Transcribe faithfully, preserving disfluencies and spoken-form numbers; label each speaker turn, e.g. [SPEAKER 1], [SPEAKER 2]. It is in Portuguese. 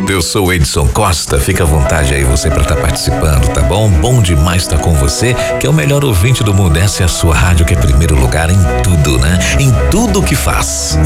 [SPEAKER 1] Eu sou o Edson Costa, fica à vontade aí você pra estar tá participando, tá bom? Bom demais estar tá com você, que é o melhor ouvinte do mundo. Essa é a sua rádio, que é primeiro lugar em tudo, né? Em tudo que faz.